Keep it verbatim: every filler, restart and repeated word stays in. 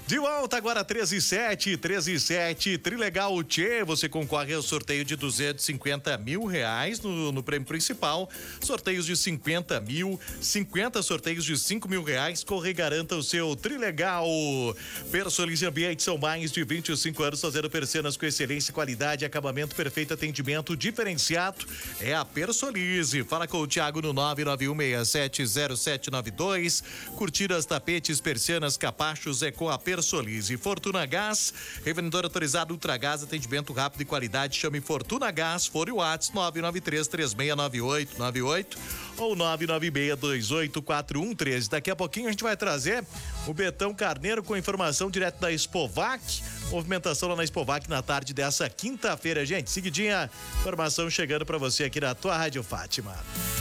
De volta agora, treze e sete, treze e sete, Trilegal Tchê, você concorre ao sorteio de duzentos e cinquenta mil reais no, no prêmio principal, sorteios de cinquenta mil, cinquenta sorteios de cinco mil reais, corre e garanta o seu Trilegal. Personalize Ambiente, são mais de vinte e cinco anos fazendo persianas com excelência, qualidade, acabamento perfeito, atendimento diferenciado, é a Personalize. Fala com o Thiago no nove nove um seis sete zero sete nove dois, curtidas, tapetes, persianas, capachos, é com a Personalize. Fortuna Gás, revendedor autorizado Ultragás, atendimento rápido e qualidade, chame Fortuna Gás, fone o WhatsApp nove nove três três seis nove oito nove oito ou nove nove seis dois oito quatro um três. Daqui a pouquinho a gente vai trazer o Betão Carneiro com informação direto da Expovac, movimentação lá na Expovac na tarde dessa quinta-feira, gente. Seguidinha, informação chegando pra você aqui na tua Rádio Fátima.